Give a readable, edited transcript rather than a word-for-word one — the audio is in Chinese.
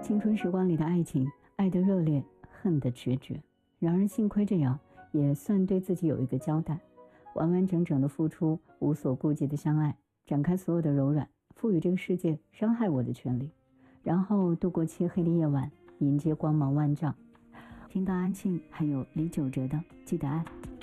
青春时光里的爱情，爱得热烈，恨得决绝。然而幸亏这样，也算对自己有一个交代，完完整整的付出，无所顾忌的相爱，展开所有的柔软，赋予这个世界伤害我的权利，然后度过漆黑的夜晚，迎接光芒万丈。听到安庆还有李玖哲的《记得爱》。